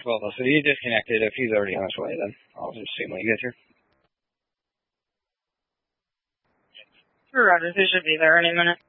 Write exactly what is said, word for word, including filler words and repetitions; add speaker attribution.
Speaker 1: Well, so he disconnected. If he's already on his way, then I'll just assume when he gets here.
Speaker 2: Sure, Roger. They should be there any minute.